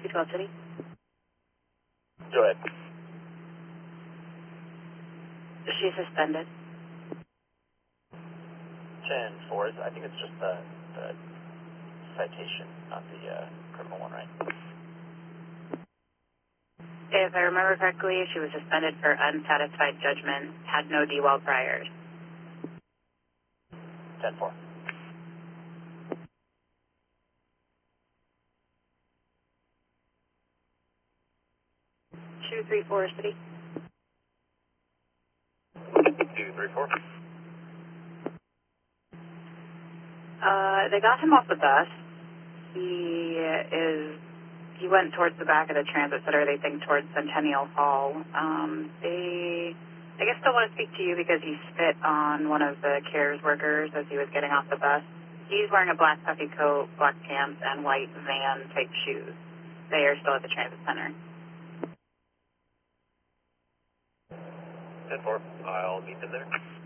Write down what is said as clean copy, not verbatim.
212 City. Go ahead. She's suspended. 10-4, I think it's just the citation, not the criminal one, right? If I remember correctly, she was suspended for unsatisfied judgment, had no DWAL priors. 10-4. Two, three, four, City. 234. They got him off the bus. He went towards the back of the transit center, they think towards Centennial Hall. They, I guess, still want to speak to you because he spit on one of the CARES workers as he was getting off the bus. He's wearing a black puffy coat, black pants, and white Van-type shoes. They are still at the transit center. 10-4, I'll meet them there.